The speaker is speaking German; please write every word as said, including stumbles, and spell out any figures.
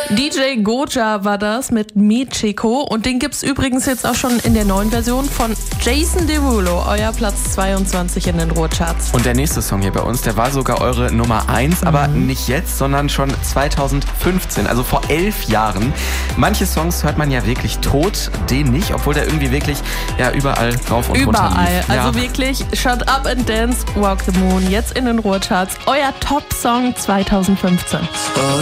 D J Goja war das mit Michiko und den gibt's übrigens jetzt auch schon in der neuen Version von Jason Derulo, euer Platz zweiundzwanzig in den Ruhrcharts. Und der nächste Song hier bei uns, der war sogar eure Nummer eins, mhm. aber nicht jetzt, sondern schon zweitausendfünfzehn, also vor elf Jahren. Manche Songs hört man ja wirklich tot, den nicht, obwohl der irgendwie wirklich ja überall drauf und runter lief. Überall, ja. also wirklich Shut Up and Dance, Walk the Moon, jetzt in den Ruhrcharts, euer Top-Song zweitausendfünfzehn.